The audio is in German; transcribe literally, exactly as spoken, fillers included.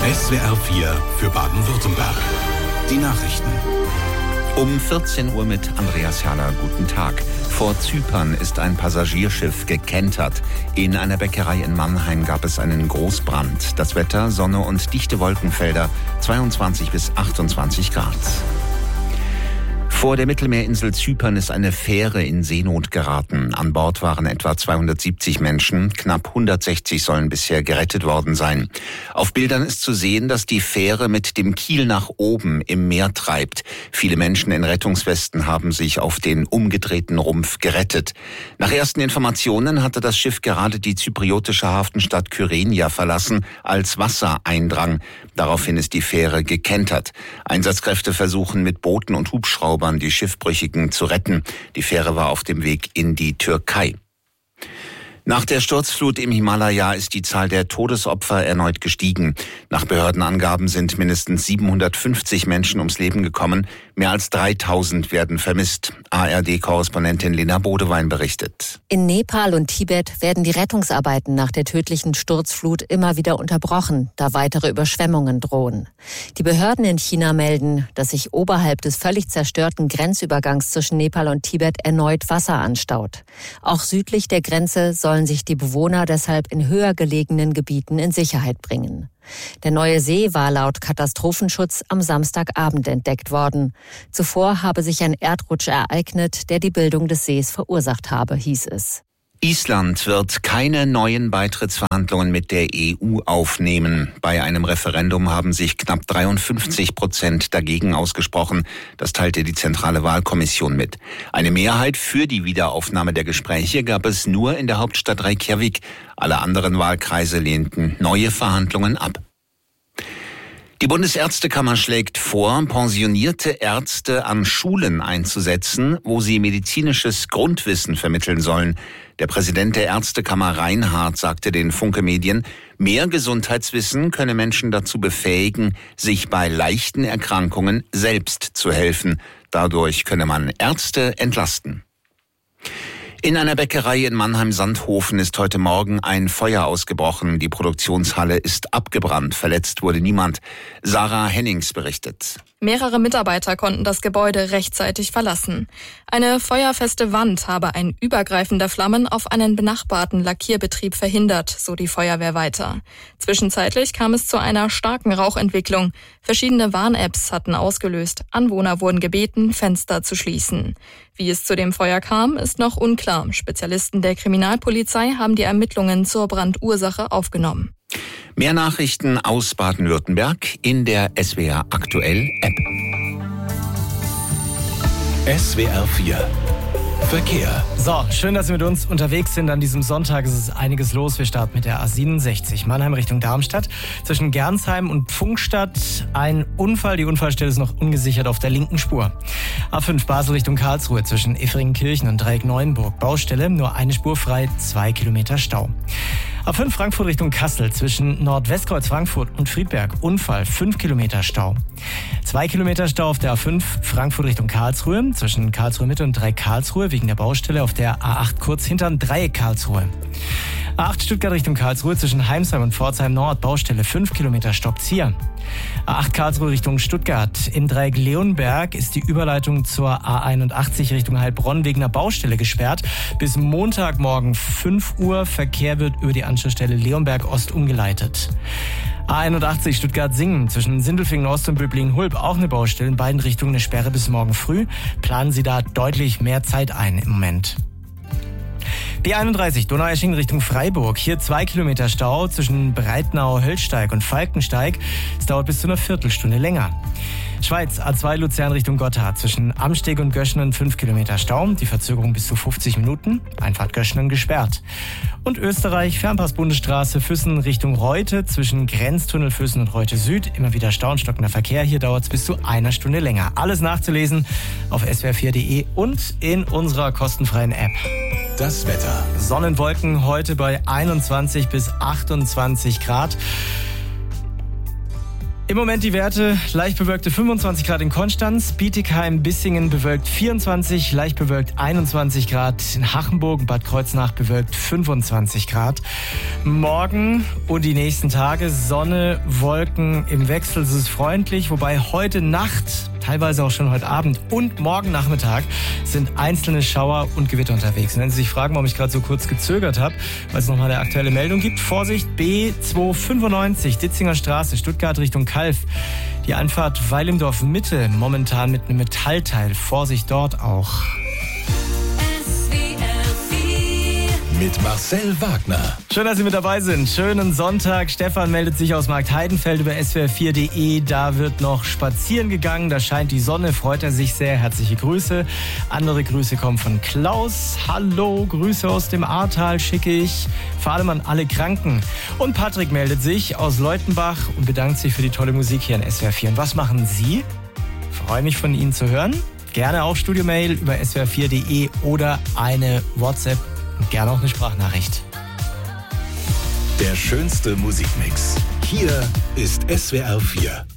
S W R vier für Baden-Württemberg. Die Nachrichten. Um vierzehn Uhr mit Andreas Herrler. Guten Tag. Vor Zypern ist ein Passagierschiff gekentert. In einer Bäckerei in Mannheim gab es einen Großbrand. Das Wetter, Sonne und dichte Wolkenfelder, zweiundzwanzig bis achtundzwanzig Grad. Vor der Mittelmeerinsel Zypern ist eine Fähre in Seenot geraten. An Bord waren etwa zweihundertsiebzig Menschen. Knapp hundertsechzig sollen bisher gerettet worden sein. Auf Bildern ist zu sehen, dass die Fähre mit dem Kiel nach oben im Meer treibt. Viele Menschen in Rettungswesten haben sich auf den umgedrehten Rumpf gerettet. Nach ersten Informationen hatte das Schiff gerade die zypriotische Hafenstadt Kyrenia verlassen, als Wasser eindrang. Daraufhin ist die Fähre gekentert. Einsatzkräfte versuchen mit Booten und Hubschraubern die Schiffbrüchigen zu retten. Die Fähre war auf dem Weg in die Türkei. Nach der Sturzflut im Himalaya ist die Zahl der Todesopfer erneut gestiegen. Nach Behördenangaben sind mindestens siebenhundertfünfzig Menschen ums Leben gekommen. Mehr als dreitausend werden vermisst. A R D-Korrespondentin Lena Bodewein berichtet. In Nepal und Tibet werden die Rettungsarbeiten nach der tödlichen Sturzflut immer wieder unterbrochen, da weitere Überschwemmungen drohen. Die Behörden in China melden, dass sich oberhalb des völlig zerstörten Grenzübergangs zwischen Nepal und Tibet erneut Wasser anstaut. Auch südlich der Grenze sollen sich die Bewohner deshalb in höher gelegenen Gebieten in Sicherheit bringen. Der neue See war laut Katastrophenschutz am Samstagabend entdeckt worden. Zuvor habe sich ein Erdrutsch ereignet, der die Bildung des Sees verursacht habe, hieß es. Island wird keine neuen Beitrittsverhandlungen mit der E U aufnehmen. Bei einem Referendum haben sich knapp dreiundfünfzig Prozent dagegen ausgesprochen. Das teilte die Zentrale Wahlkommission mit. Eine Mehrheit für die Wiederaufnahme der Gespräche gab es nur in der Hauptstadt Reykjavik. Alle anderen Wahlkreise lehnten neue Verhandlungen ab. Die Bundesärztekammer schlägt vor, pensionierte Ärzte an Schulen einzusetzen, wo sie medizinisches Grundwissen vermitteln sollen. Der Präsident der Ärztekammer Reinhardt sagte den Funke Medien, mehr Gesundheitswissen könne Menschen dazu befähigen, sich bei leichten Erkrankungen selbst zu helfen. Dadurch könne man Ärzte entlasten. In einer Bäckerei in Mannheim-Sandhofen ist heute Morgen ein Feuer ausgebrochen. Die Produktionshalle ist abgebrannt. Verletzt wurde niemand. Sarah Hennings berichtet. Mehrere Mitarbeiter konnten das Gebäude rechtzeitig verlassen. Eine feuerfeste Wand habe ein Übergreifen der Flammen auf einen benachbarten Lackierbetrieb verhindert, so die Feuerwehr weiter. Zwischenzeitlich kam es zu einer starken Rauchentwicklung. Verschiedene Warn-Apps hatten ausgelöst. Anwohner wurden gebeten, Fenster zu schließen. Wie es zu dem Feuer kam, ist noch unklar. Spezialisten der Kriminalpolizei haben die Ermittlungen zur Brandursache aufgenommen. Mehr Nachrichten aus Baden-Württemberg in der S W R Aktuell App. S W R vier Verkehr. So, schön, dass Sie mit uns unterwegs sind. An diesem Sonntag ist es einiges los. Wir starten mit der A siebenundsechzig, Mannheim Richtung Darmstadt. Zwischen Gernsheim und Pfungstadt ein Unfall. Die Unfallstelle ist noch ungesichert auf der linken Spur. A fünf Basel Richtung Karlsruhe zwischen Efferingenkirchen und Dreieck Neuenburg. Baustelle, nur eine Spur frei, zwei Kilometer Stau. A fünf Frankfurt Richtung Kassel zwischen Nordwestkreuz Frankfurt und Friedberg. Unfall, fünf Kilometer Stau. Zwei Kilometer Stau auf der A fünf Frankfurt Richtung Karlsruhe zwischen Karlsruhe Mitte und Dreieck Karlsruhe wegen der Baustelle auf der A acht kurz hinterm Dreieck Karlsruhe. A acht Stuttgart Richtung Karlsruhe zwischen Heimsheim und Pforzheim Nord. Baustelle, fünf Kilometer stoppt hier. A acht Karlsruhe Richtung Stuttgart. Im Dreieck Leonberg ist die Überleitung zur A einundachtzig Richtung Heilbronn wegen einer Baustelle gesperrt. Bis Montagmorgen fünf Uhr. Verkehr wird über die Anschlussstelle Leonberg Ost umgeleitet. A einundachtzig Stuttgart-Singen zwischen Sindelfingen Ost und Böblingen-Hulb auch eine Baustelle. In beiden Richtungen eine Sperre bis morgen früh. Planen Sie da deutlich mehr Zeit ein im Moment. B einunddreißig Donaueschingen Richtung Freiburg. Hier zwei Kilometer Stau zwischen Breitnau-Höllsteig und Falkensteig. Es dauert bis zu einer Viertelstunde länger. Schweiz A zwei Luzern Richtung Gotthard zwischen Amsteg und Göschenen fünf Kilometer Stau. Die Verzögerung bis zu fünfzig Minuten. Einfahrt Göschenen gesperrt. Und Österreich Fernpass-Bundesstraße Füssen Richtung Reute zwischen Grenztunnel Füssen und Reute Süd. Immer wieder Stau und stockender Verkehr. Hier dauert es bis zu einer Stunde länger. Alles nachzulesen auf s w r vier punkt d e und in unserer kostenfreien App. Das Wetter. Sonnenwolken heute bei einundzwanzig bis achtundzwanzig Grad. Im Moment die Werte: leicht bewölkte fünfundzwanzig Grad in Konstanz, Bietigheim, Bissingen bewölkt vierundzwanzig, leicht bewölkt einundzwanzig Grad, in Hachenburg und Bad Kreuznach bewölkt fünfundzwanzig Grad. Morgen und die nächsten Tage Sonne, Wolken im Wechsel, es ist freundlich, wobei heute Nacht, teilweise auch schon heute Abend und morgen Nachmittag sind einzelne Schauer und Gewitter unterwegs. Und wenn Sie sich fragen, warum ich gerade so kurz gezögert habe, weil es nochmal eine aktuelle Meldung gibt: Vorsicht, B zweihundertfünfundneunzig, Ditzinger Straße, Stuttgart Richtung Kalf. Die Einfahrt Weilimdorf Mitte, momentan mit einem Metallteil. Vorsicht dort auch. Mit Marcel Wagner. Schön, dass Sie mit dabei sind. Schönen Sonntag. Stefan meldet sich aus Marktheidenfeld über S W R vier punkt de. Da wird noch spazieren gegangen. Da scheint die Sonne. Freut er sich sehr. Herzliche Grüße. Andere Grüße kommen von Klaus. Hallo, Grüße aus dem Ahrtal schicke ich. Vor allem an alle Kranken. Und Patrick meldet sich aus Leutenbach und bedankt sich für die tolle Musik hier in S W R vier. Und was machen Sie? Freue mich, von Ihnen zu hören. Gerne auch Studiomail über S W R vier punkt de oder eine WhatsApp. Und gerne auch eine Sprachnachricht. Der schönste Musikmix. Hier ist S W R vier.